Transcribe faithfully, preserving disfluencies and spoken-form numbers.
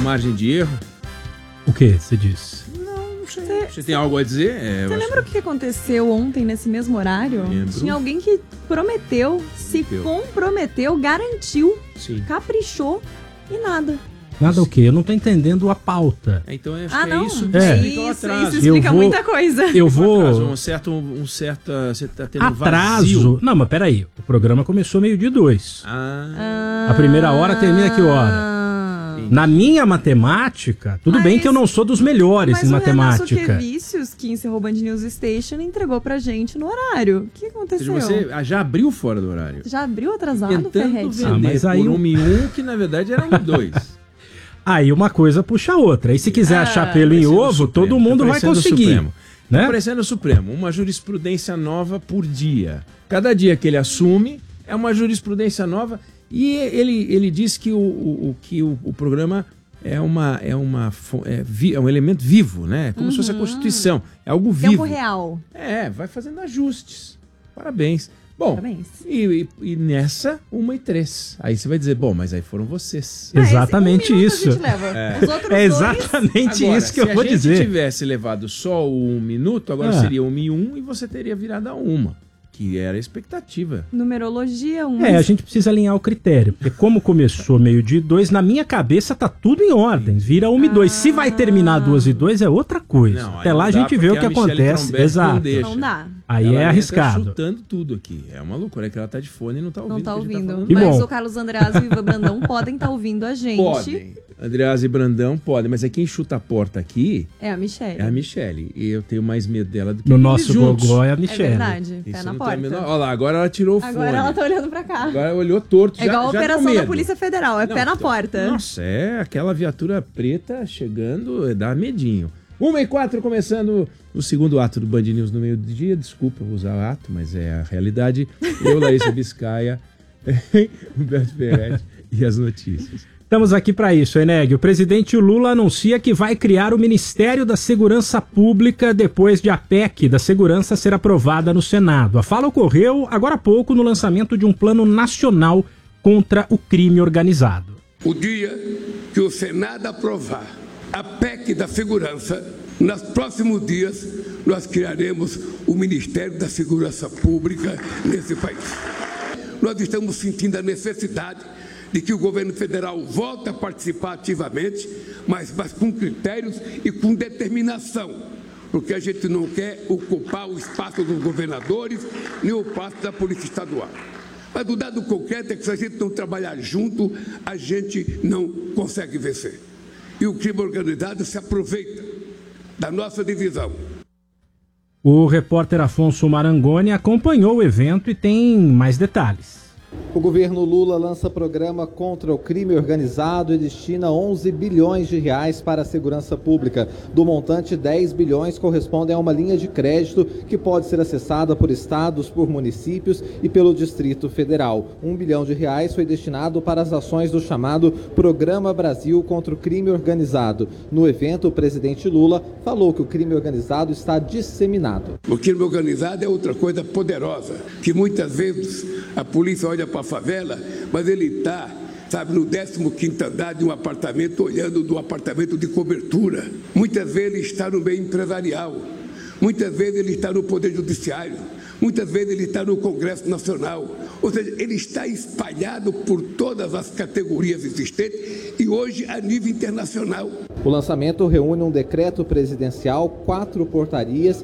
margem de erro? O que você disse? Não, não sei. Você, você tem algo a dizer? É, você lembra o que aconteceu ontem nesse mesmo horário? Lembro. Tinha alguém que prometeu, se Prometeu. comprometeu, garantiu, Sim. caprichou e nada. Nada o quê? Eu não tô entendendo a pauta. Então acho Ah, que não. é isso que É. explica o Isso, atraso. isso explica Eu vou- muita coisa. Eu vou... Atraso, um certo, um certo, você tá tendo um Atraso. vazio. Não, mas peraí. O programa começou meio-dia dois. Ah, A primeira hora termina que hora? Ah. Na minha matemática, tudo Mas- bem que eu não sou dos melhores Mas em o matemática. Renato Quevicius, que encerrou o Band News Station, entregou pra gente no horário. O que ou aconteceu? seja, você já abriu fora do horário. Já abriu atrasado, Tentando Ferretti? vender Ah, mas aí por o- um e um, que na verdade era um e dois. Aí uma coisa puxa a outra. E se quiser Ah, achar pelo em Parecendo o ovo, Supremo, todo mundo tá vai parecendo o conseguir. Supremo. Tá Né? parecendo o Supremo, uma jurisprudência nova por dia. Cada dia que ele assume é uma jurisprudência nova e ele, ele diz que o, o, o- que o, o programa é, uma, é, uma, fo- é, vi- é um elemento vivo, né? Como se fosse a Constituição. É algo vivo. Tempo real. É, vai fazendo ajustes. Parabéns. Bom, Parabéns. e, e, e nessa, uma e três. Aí você vai dizer, bom, mas aí foram vocês. Ah, esse- Exatamente um minuto isso. A gente leva. Os outros É dois, exatamente Agora, isso que eu vou Se a gente dizer. tivesse levado só o um minuto, agora Ah. seria uma e um e você teria virado a uma. Que era a expectativa. numerologia, um. É, a gente precisa alinhar o critério. Porque como começou meio-dia e dois, na minha cabeça tá tudo em ordem. Vira uma e dois. Se vai terminar duas e dois é outra coisa. Não, aí Até não lá a dá, gente vê o porque que a Michele acontece. Trombetta não Exato. deixa. Não dá. Aí Ela é entra arriscado. chutando tudo aqui. É uma loucura. É que ela tá de fone e não tá ouvindo. Não tá o que a gente ouvindo. falando. Que Mas bom. o Carlos Andreas e o Ivan Brandão podem estar ouvindo a gente. Podem. Andreas e Brandão podem. Mas é quem chuta a porta aqui É a Michelle. é a Michele. E eu tenho mais medo dela do que No eles nosso juntos. gogó é a É Michelle. verdade. Isso Pé na não tem a porta. menor- Olha lá, agora ela tirou o fone. Agora ela tá olhando pra cá. Agora olhou torto. É já, igual a já deu operação da medo. Polícia Federal. É Não, pé na então- porta. Nossa, é aquela viatura preta chegando, dá medinho. Uma e quatro, começando o segundo ato do Band News no meio do dia. Desculpa, eu vou usar ato, mas é a realidade. Eu, Larissa Biscaia, Humberto Ferretti e as notícias. Estamos aqui para isso, Eneg. O presidente Lula anuncia que vai criar o Ministério da Segurança Pública depois de a P E C da Segurança ser aprovada no Senado. A fala ocorreu agora há pouco no lançamento de um plano nacional contra o crime organizado. O dia que o Senado aprovar a P E C da Segurança, nos próximos dias nós criaremos o Ministério da Segurança Pública nesse país. Nós estamos sentindo a necessidade de que o governo federal volte a participar ativamente, mas, mas com critérios e com determinação, porque a gente não quer ocupar o espaço dos governadores nem o espaço da Polícia Estadual. Mas o dado concreto é que se a gente não trabalhar junto, a gente não consegue vencer. E o crime organizado se aproveita da nossa divisão. O repórter Afonso Marangoni acompanhou o evento e tem mais detalhes. O governo Lula lança programa contra o crime organizado e destina onze bilhões de reais para a segurança pública. Do montante, dez bilhões correspondem a uma linha de crédito que pode ser acessada por estados, por municípios e pelo Distrito Federal. Um bilhão de reais foi destinado para as ações do chamado Programa Brasil contra o Crime Organizado. No evento, o presidente Lula falou que o crime organizado está disseminado. O crime organizado é outra coisa poderosa, que muitas vezes a polícia olha para a favela, mas ele está, sabe, no décimo quinto andar de um apartamento, olhando do apartamento de cobertura. Muitas vezes ele está no meio empresarial, muitas vezes ele está no Poder Judiciário, muitas vezes ele está no Congresso Nacional. Ou seja, ele está espalhado por todas as categorias existentes e hoje a nível internacional. O lançamento reúne um decreto presidencial, quatro portarias